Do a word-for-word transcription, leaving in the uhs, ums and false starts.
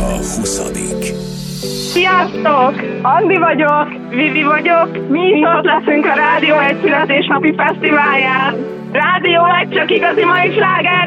huszadik. Sziasztok! Andi vagyok, Vivi vagyok, mi is ott leszünk a Rádió egy születésnapi fesztiválján. Rádió egy, csak igazi mai sláger!